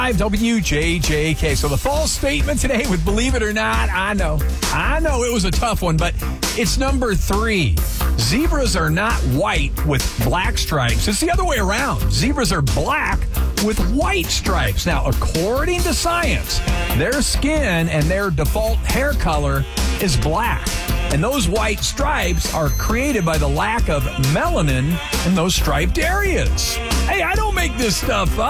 WJJK. So the false statement today with Believe It or Not, I know it was a tough one, but it's number 3. Zebras are not white with black stripes. It's the other way around. Zebras are black with white stripes. Now, according to science, their skin and their default hair color is black. And those white stripes are created by the lack of melanin in those striped areas. Hey, I don't make this stuff up.